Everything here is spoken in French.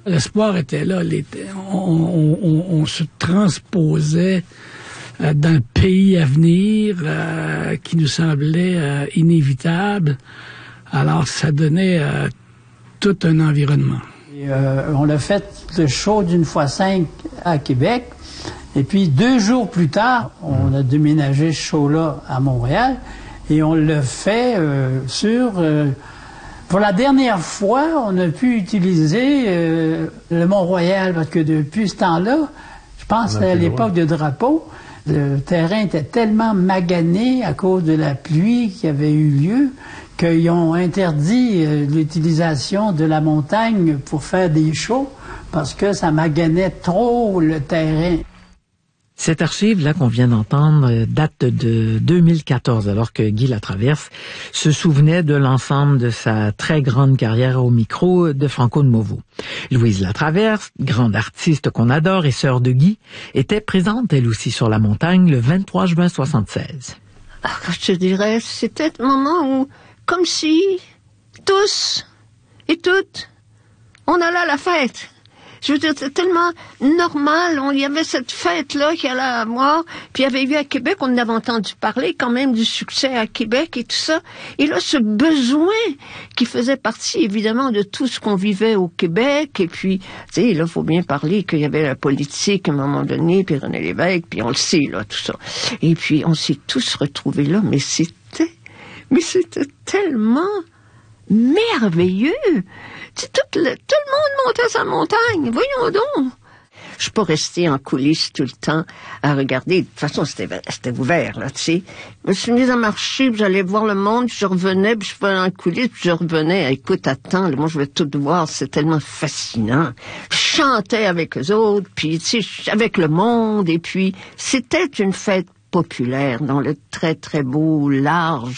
L'espoir était là. On se transposait dans le pays à venir qui nous semblait inévitable. Alors, ça donnait tout un environnement. Et, on a fait le show d'une fois 5 à Québec. Et puis, 2 jours plus tard, on a déménagé ce show-là à Montréal. Et on l'a fait pour la dernière fois, on a pu utiliser le Mont-Royal. Parce que depuis ce temps-là, je pense à l'époque de Drapeau, le terrain était tellement magané à cause de la pluie qui avait eu lieu qu'ils ont interdit l'utilisation de la montagne pour faire des shows parce que ça maganait trop le terrain. Cette archive-là qu'on vient d'entendre date de 2014, alors que Guy Latraverse se souvenait de l'ensemble de sa très grande carrière au micro de Franco de Mauveau. Louise Latraverse, grande artiste qu'on adore et sœur de Guy, était présente elle aussi sur la montagne le 23 juin 1976. Je te dirais, c'était un moment où, comme si tous et toutes, on allait à la fête. Je veux dire, c'était tellement normal. Il y avait cette fête-là qui allait avoir. Puis il y avait eu à Québec, on en avait entendu parler quand même du succès à Québec et tout ça. Et là, ce besoin qui faisait partie, évidemment, de tout ce qu'on vivait au Québec. Et puis, tu sais, là, faut bien parler qu'il y avait la politique à un moment donné, puis René Lévesque, puis on le sait, là, tout ça. Et puis, on s'est tous retrouvés là. Mais c'était tellement merveilleux. Tout le monde montait sa montagne. Voyons donc. Je suis pas restée en coulisses tout le temps à regarder. De toute façon, c'était ouvert, là, tu sais. Je me suis mise à marcher, puis j'allais voir le monde, puis je revenais, puis je faisais en coulisses, puis je revenais. Écoute, attends, là, moi, je vais tout voir. C'est tellement fascinant. Je chantais avec eux autres, puis, tu sais, avec le monde. Et puis, c'était une fête populaire dans le très, très beau, large